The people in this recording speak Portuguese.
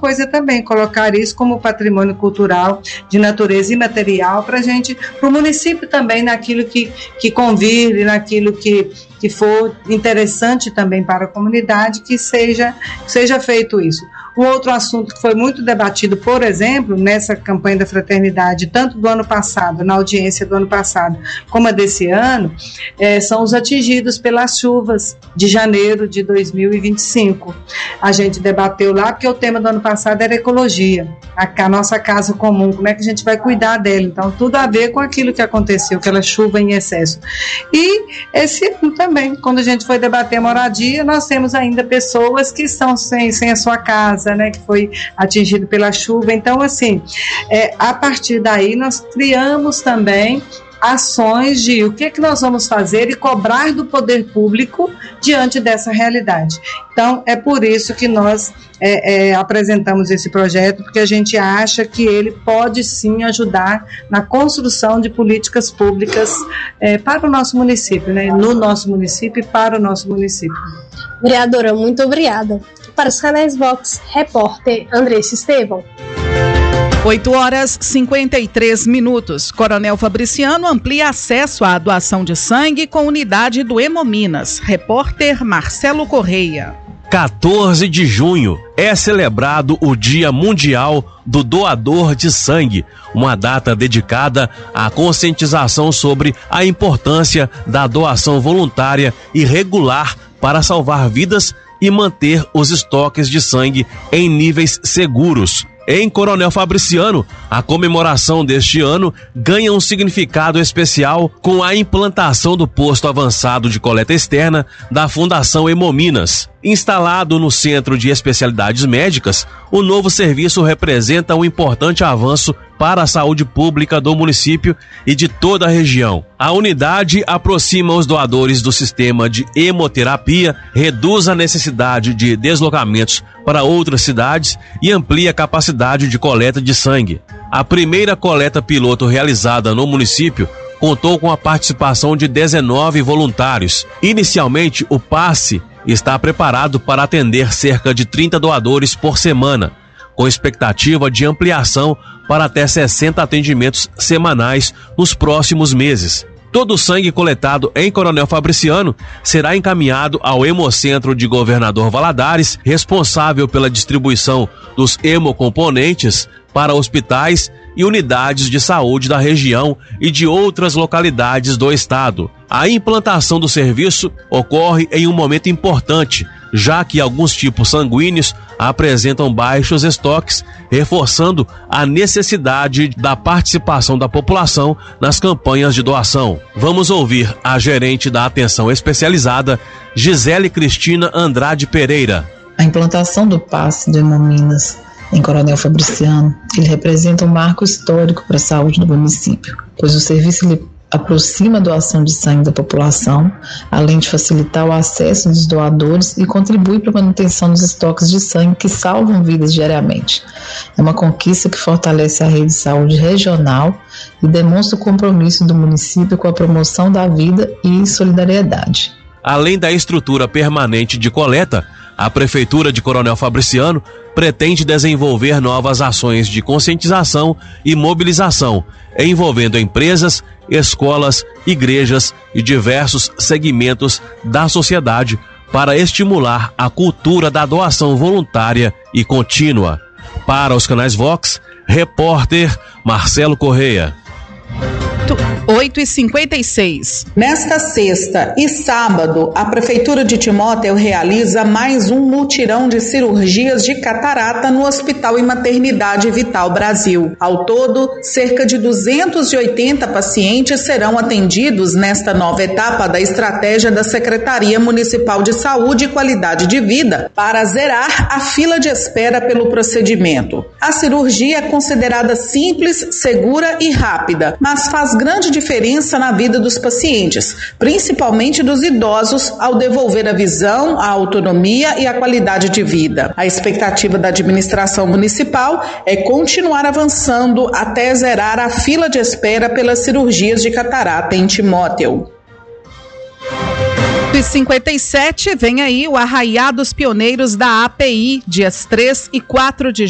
coisa também, colocar isso como patrimônio cultural de natureza imaterial para o município também, naquilo que convive, naquilo que for interessante também para a comunidade, que seja feito isso. Um outro assunto que foi muito debatido, por exemplo, nessa campanha da fraternidade, tanto do ano passado, na audiência do ano passado, como a desse ano, são os atingidos pelas chuvas de janeiro de 2025. A gente debateu lá, porque o tema do ano passado era ecologia, a nossa casa comum, como é que a gente vai cuidar dela. Então, tudo a ver com aquilo que aconteceu, aquela chuva em excesso. E esse ano também, quando a gente foi debater a moradia, nós temos ainda pessoas que estão sem a sua casa, né, que foi atingido pela chuva. Então, assim, a partir daí nós criamos também ações de o que nós vamos fazer e cobrar do poder público diante dessa realidade. Então, é por isso que nós apresentamos esse projeto, porque a gente acha que ele pode sim ajudar na construção de políticas públicas para o nosso município, né? No nosso município e para o nosso município. Vereadora, muito obrigada. Para os canais Vox, repórter Andressa Estevão. 8h53. Coronel Fabriciano amplia acesso à doação de sangue com unidade do Hemominas. Repórter Marcelo Correia. 14 de junho é celebrado o Dia Mundial do Doador de Sangue, uma data dedicada à conscientização sobre a importância da doação voluntária e regular para salvar vidas e manter os estoques de sangue em níveis seguros. Em Coronel Fabriciano, a comemoração deste ano ganha um significado especial com a implantação do posto avançado de coleta externa da Fundação Hemominas. Instalado no Centro de Especialidades Médicas, o novo serviço representa um importante avanço para a saúde pública do município e de toda a região. A unidade aproxima os doadores do sistema de hemoterapia, reduz a necessidade de deslocamentos para outras cidades e amplia a capacidade de coleta de sangue. A primeira coleta piloto realizada no município contou com a participação de 19 voluntários. Inicialmente, o passe está preparado para atender cerca de 30 doadores por semana, com expectativa de ampliação para até 60 atendimentos semanais nos próximos meses. Todo o sangue coletado em Coronel Fabriciano será encaminhado ao Hemocentro de Governador Valadares, responsável pela distribuição dos hemocomponentes para hospitais e unidades de saúde da região e de outras localidades do estado. A implantação do serviço ocorre em um momento importante, já que alguns tipos sanguíneos apresentam baixos estoques, reforçando a necessidade da participação da população nas campanhas de doação. Vamos ouvir a gerente da Atenção Especializada, Gisele Cristina Andrade Pereira. A implantação do passe do Hemominas em Coronel Fabriciano, ele representa um marco histórico para a saúde do município, pois o serviço aproxima a doação de sangue da população, além de facilitar o acesso dos doadores e contribui para a manutenção dos estoques de sangue que salvam vidas diariamente. É uma conquista que fortalece a rede de saúde regional e demonstra o compromisso do município com a promoção da vida e solidariedade. Além da estrutura permanente de coleta, a Prefeitura de Coronel Fabriciano pretende desenvolver novas ações de conscientização e mobilização, envolvendo empresas, escolas, igrejas e diversos segmentos da sociedade para estimular a cultura da doação voluntária e contínua. Para os canais Vox, repórter Marcelo Correia. 8h56. Nesta sexta e sábado, a Prefeitura de Timóteo realiza mais um mutirão de cirurgias de catarata no Hospital e Maternidade Vital Brasil. Ao todo, cerca de 280 pacientes serão atendidos nesta nova etapa da estratégia da Secretaria Municipal de Saúde e Qualidade de Vida para zerar a fila de espera pelo procedimento. A cirurgia é considerada simples, segura e rápida, mas faz grande diferença na vida dos pacientes, principalmente dos idosos, ao devolver a visão, a autonomia e a qualidade de vida. A expectativa da administração municipal é continuar avançando até zerar a fila de espera pelas cirurgias de catarata em Timóteo. 8h57, vem aí o Arraiá dos Pioneiros da API, dias 3 e 4 de